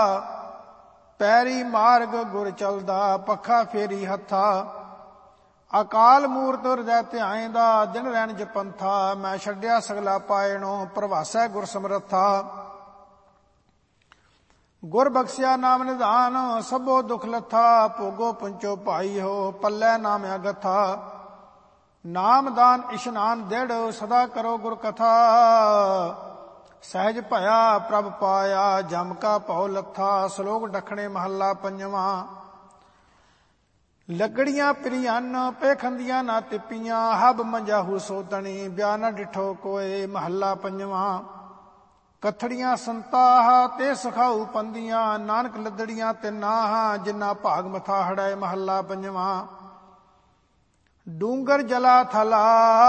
ਪੈਰੀ ਮਾਰਗ ਗੁਰ ਚਲਦਾ, ਪੱਖਾ ਫੇਰੀ ਹੱਥਾ। ਅਕਾਲ ਮੂਰਤ ਹਿਰਦੈ ਧਿਆਇਂਦਾ, ਦਿਨ ਰੈਣ ਜਪੰਥਾ। ਮੈਂ ਛੱਡਿਆ ਸਗਲਾ ਪਾਇਣੋ, ਪ੍ਰਭਾਸੈ ਗੁਰ ਸਮਰੱਥਾ। ਗੁਰ ਬਖਸ਼ਿਆ ਨਾਮ ਨਿਧਾਨ, ਸਭੋ ਦੁਖ ਲੱਥਾ। ਭੋਗੋ ਪੁੰਚੋ ਭਾਈ ਹੋ, ਪੱਲੇ ਨਾਮ ਅਗਥਾ। ਨਾਮਦਾਨ ਇਸ਼ਨਾਨ ਦਿੜ, ਸਦਾ ਕਰੋ ਗੁਰ ਕਥਾ। ਸਹਿਜ ਭਇਆ ਪ੍ਰਭ ਪਾਇਆ, ਜਮ ਕਾ ਭਉ ਲੱਥਾ। ਸ਼ਲੋਕ ਡਖਣੇ ਮਹੱਲਾ ਪੰਜਵਾਂ। ਲੱਗੜੀਆਂ ਪ੍ਰਿਆਨ ਪੇਖੰਦੀਆਂ ਨਾ ਤਿੱਪੀਆਂ, ਹਬ ਮੰਜਾਹੂ ਸੋਤਣੀ, ਬਿਆ ਨਾ ਡਿਠੋ ਕੋਏ। ਮਹੱਲਾ ਪੰਜਵਾਂ। ਕਥੜੀਆਂ ਸੰਤਾਹ ਤੇ ਸਖਾਊ ਪੰਦੀਆਂ, ਨਾਨਕ ਲੱਦੜੀਆਂ ਤਿੰਨਾਹ, ਜਿੰਨਾ ਭਾਗ ਮਥਾ ਹੜਾਏ। ਮਹੱਲਾ ਪੰਜਵਾਂ। ਡੂੰਗਰ ਜਲਾ ਥਲਾ,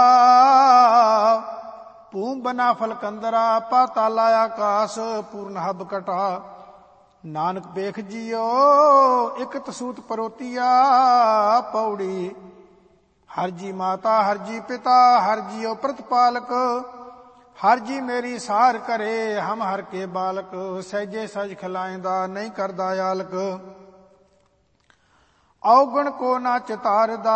ਭੂਮ ਬਨਾ ਫਲਕੰਦਰਾ। ਪਾਤਾਲਾ ਆਕਾਸ, ਪੂਰਨ ਹਬ ਕਟਾ। ਨਾਨਕ ਵੇਖ ਜੀਓ, ਇਕ ਤਸੂਤ ਪਰੋਤੀਆ। ਪੌੜੀ। ਹਰ ਜੀ ਮਾਤਾ, ਹਰ ਜੀ ਪਿਤਾ, ਹਰ ਜੀਓ ਪ੍ਰਤਪਾਲਕ। ਹਰ ਜੀ ਮੇਰੀ ਸਾਰ ਕਰੇ, ਹਮ ਹਰ ਕੇ ਬਾਲਕ। ਸਹਿਜੇ ਸਜ ਖਿਲਾਇਂਦਾ, ਨਹੀਂ ਕਰਦਾ ਆਲਕ। ਔਗਣ ਕੋ ਨਾ ਚਿਤਾਰਦਾ,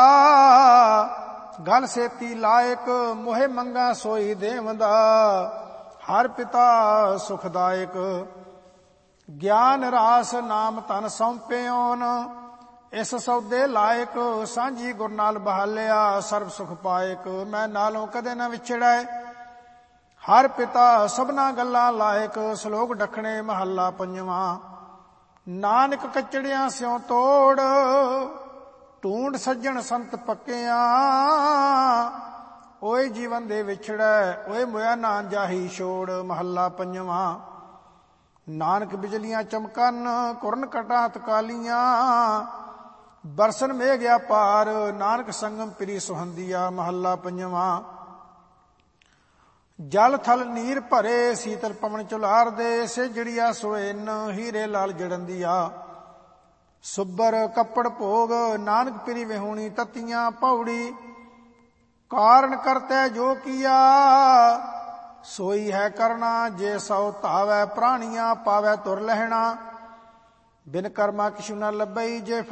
ਗਲ ਸੇਤੀ ਲਾਇਕ। ਮੋਹਿ ਮੰਗਾ ਸੋਈ ਦੇਵਦਾ, ਹਰ ਪਿਤਾ ਸੁਖਦਾਇਕ। ਗਿਆਨ ਰਾਸ ਨਾਮ ਤਨ ਸੌਂਪਿਓਨ, ਇਸ ਸੌਦੇ ਲਾਇਕ। ਸਾਂਝੀ ਗੁਰ ਨਾਲ ਬਹਾਲਿਆ, ਸਰਬ ਸੁਖ ਪਾਇਕ। ਮੈਂ ਨਾਲੋਂ ਕਦੇ ਨਾ ਵਿਛੜੈ, ਹਰ ਪਿਤਾ ਸਭਨਾ ਗੱਲਾਂ ਲਾਇਕ। ਸ਼ਲੋਕ ਡਖਣੇ ਮਹੱਲਾ ਪੰਜਵਾਂ। ਨਾਨਕ ਕਚੜਿਆਂ ਸਿਉ ਤੋੜ, ਢੂੰਡ ਸੱਜਣ ਸੰਤ ਪੱਕਿਆਂ। ਓਏ ਜੀਵਨ ਦੇ ਵਿਛੜੈ, ਓਏ ਮੋਇਆ ਨਾ ਜਾਹੀ ਛੋੜ। ਮਹੱਲਾ ਪੰਜਵਾਂ। ਨਾਨਕ ਬਿਜਲੀਆਂ ਚਮਕਨ, ਕੁਰਨ ਕਟਾਂ ਤਕਾਲੀਆਂ। ਬਰਸਨ ਮੇਘ ਅਪਾਰ, ਨਾਨਕ ਸੰਗਮ ਪ੍ਰੀ ਸੁਹੰਦੀਆ। ਮਹੱਲਾ ਪੰਜਵਾਂ। ਜਲ ਥਲ ਨੀਰ ਭਰੇ, ਸੀਤਲ ਪਵਨ ਝੁਲਾਰ ਦੇ। ਸੇਜੜੀਆ ਸੁਇਨ, ਹੀਰੇ ਲਾਲ ਜੜੰਦੀਆ। ਸੁੱਬਰ ਕੱਪੜ ਭੋਗ, ਨਾਨਕ ਪ੍ਰੀ ਵਿਹੂਣੀ ਤਤੀਆਂ। ਪੌੜੀ। ਕਾਰਨ ਕਰਤੈ ਜੋ ਕੀਆ, ਸੋਈ ਹੈ ਕਰਨਾ। ਜੇ ਸਉ ਧਾਵੈ ਪ੍ਰਾਣੀਆਂ, ਪਾਵੈ ਤੁਰ ਲਹਿਣਾ। ਬਿਨ ਕਰਮਾ ਕਿਛੁ ਨ ਲੱਭਈ, ਜੇ